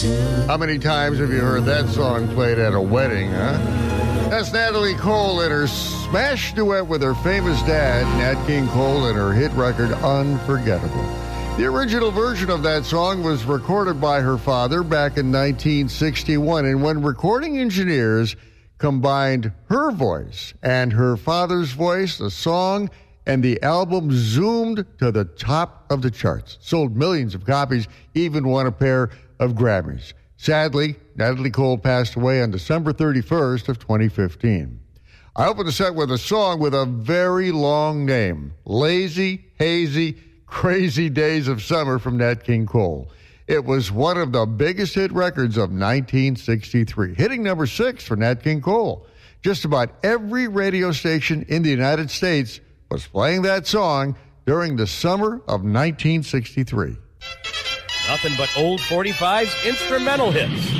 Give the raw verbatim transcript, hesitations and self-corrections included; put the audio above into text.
How many times have you heard that song played at a wedding, huh? That's Natalie Cole in her smash duet with her famous dad, Nat King Cole, and her hit record, Unforgettable. The original version of that song was recorded by her father back in nineteen sixty-one, and when recording engineers combined her voice and her father's voice, the song and the album zoomed to the top of the charts. Sold millions of copies, even won a pair of Grammys. Sadly, Natalie Cole passed away on December thirty-first of twenty fifteen. I opened the set with a song with a very long name, Lazy, Hazy, Crazy Days of Summer from Nat King Cole. It was one of the biggest hit records of nineteen sixty-three, hitting number six for Nat King Cole. Just about every radio station in the United States was playing that song during the summer of nineteen sixty-three. Nothing but old forty-fives instrumental hits.